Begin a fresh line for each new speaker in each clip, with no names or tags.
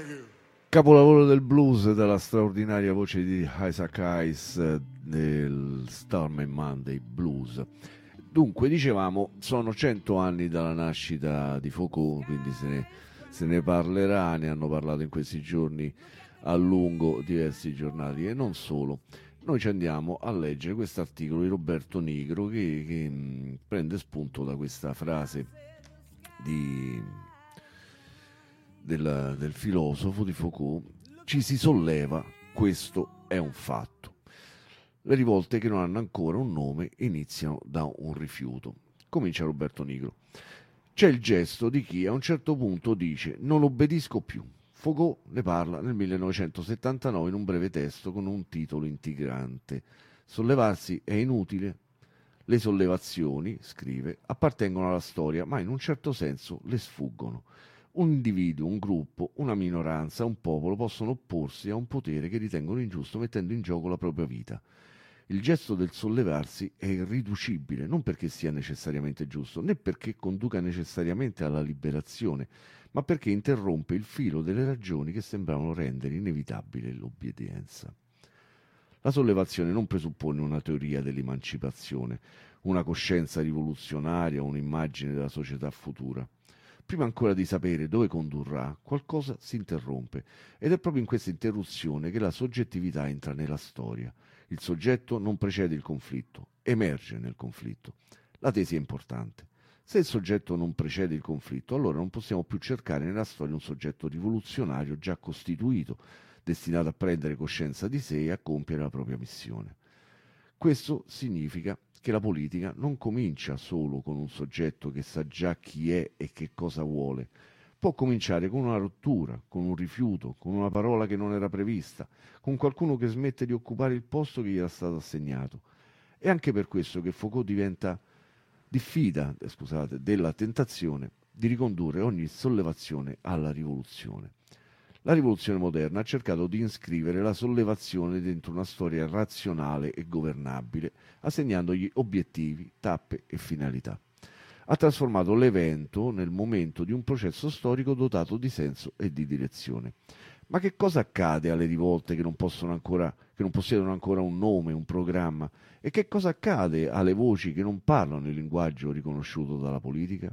Capolavoro del blues dalla straordinaria voce di Isaac Hayes del Starman Monday Blues. Dunque, dicevamo, sono 100 anni dalla nascita di Foucault, quindi se ne parlerà, ne hanno parlato in questi giorni a lungo diversi giornali e non solo. Noi ci andiamo a leggere questo articolo di Roberto Nigro che prende spunto da questa frase del filosofo di Foucault: ci si solleva, questo è un fatto. Le rivolte che non hanno ancora un nome iniziano da un rifiuto. Comincia Roberto Nigro. C'è il gesto di chi a un certo punto dice non obbedisco più. Foucault ne parla nel 1979 in un breve testo con un titolo intrigante. Sollevarsi è inutile. Le sollevazioni, scrive, appartengono alla storia, ma in un certo senso le sfuggono. Un individuo, un gruppo, una minoranza, un popolo possono opporsi a un potere che ritengono ingiusto mettendo in gioco la propria vita. Il gesto del sollevarsi è irriducibile, non perché sia necessariamente giusto, né perché conduca necessariamente alla liberazione, ma perché interrompe il filo delle ragioni che sembravano rendere inevitabile l'obbedienza. La sollevazione non presuppone una teoria dell'emancipazione, una coscienza rivoluzionaria, un'immagine della società futura. Prima ancora di sapere dove condurrà, qualcosa si interrompe, ed è proprio in questa interruzione che la soggettività entra nella storia. Il soggetto non precede il conflitto, emerge nel conflitto. La tesi è importante. Se il soggetto non precede il conflitto, allora non possiamo più cercare nella storia un soggetto rivoluzionario già costituito, destinato a prendere coscienza di sé e a compiere la propria missione. Questo significa che la politica non comincia solo con un soggetto che sa già chi è e che cosa vuole. Può cominciare con una rottura, con un rifiuto, con una parola che non era prevista, con qualcuno che smette di occupare il posto che gli era stato assegnato. È anche per questo che Foucault diffida della tentazione di ricondurre ogni sollevazione alla rivoluzione. La rivoluzione moderna ha cercato di iscrivere la sollevazione dentro una storia razionale e governabile, assegnandogli obiettivi, tappe e finalità. Ha trasformato l'evento nel momento di un processo storico dotato di senso e di direzione. Ma che cosa accade alle rivolte che non possiedono ancora un nome, un programma? E che cosa accade alle voci che non parlano il linguaggio riconosciuto dalla politica?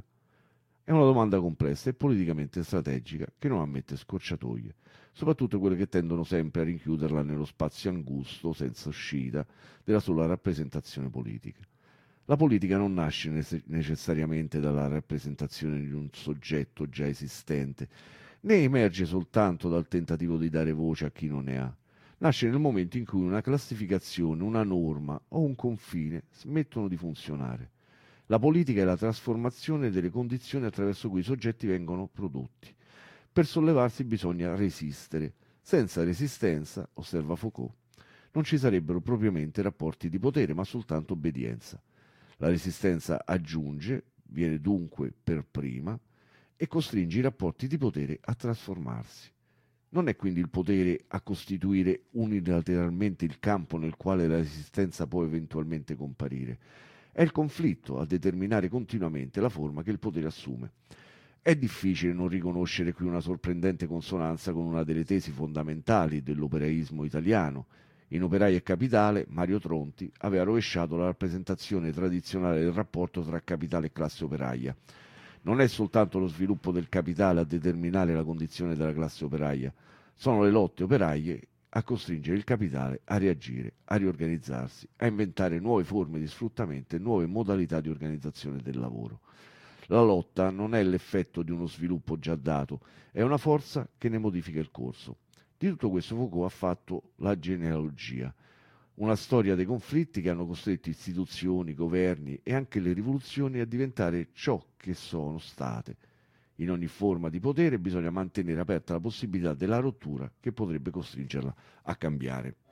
È una domanda complessa e politicamente strategica che non ammette scorciatoie, soprattutto quelle che tendono sempre a rinchiuderla nello spazio angusto, senza uscita, della sola rappresentazione politica. La politica non nasce necessariamente dalla rappresentazione di un soggetto già esistente, né emerge soltanto dal tentativo di dare voce a chi non ne ha. Nasce nel momento in cui una classificazione, una norma o un confine smettono di funzionare. La politica è la trasformazione delle condizioni attraverso cui i soggetti vengono prodotti. Per sollevarsi bisogna resistere. Senza resistenza, osserva Foucault, non ci sarebbero propriamente rapporti di potere, ma soltanto obbedienza. La resistenza aggiunge, viene dunque per prima, e costringe i rapporti di potere a trasformarsi. Non è quindi il potere a costituire unilateralmente il campo nel quale la resistenza può eventualmente comparire. È il conflitto a determinare continuamente la forma che il potere assume. È difficile non riconoscere qui una sorprendente consonanza con una delle tesi fondamentali dell'operaismo italiano. In Operai e Capitale, Mario Tronti aveva rovesciato la rappresentazione tradizionale del rapporto tra capitale e classe operaia. Non è soltanto lo sviluppo del capitale a determinare la condizione della classe operaia, sono le lotte operaie a costringere il capitale a reagire, a riorganizzarsi, a inventare nuove forme di sfruttamento e nuove modalità di organizzazione del lavoro. La lotta non è l'effetto di uno sviluppo già dato, è una forza che ne modifica il corso. Di tutto questo Foucault ha fatto la genealogia, una storia dei conflitti che hanno costretto istituzioni, governi e anche le rivoluzioni a diventare ciò che sono state. In ogni forma di potere bisogna mantenere aperta la possibilità della rottura che potrebbe costringerla a cambiare.